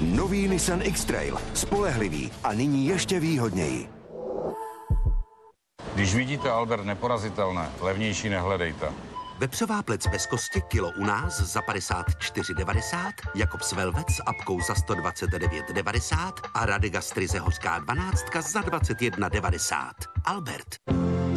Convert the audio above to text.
Nový Nissan X-Trail. Spolehlivý a nyní ještě výhodněji. Když vidíte Albert neporazitelné, levnější nehledejte. Vepřová plec bez kosti kilo u nás za 54,90, Jakobs Velvet s apkou za 129,90 a Radegastry hořká 12 za 21,90. Albert.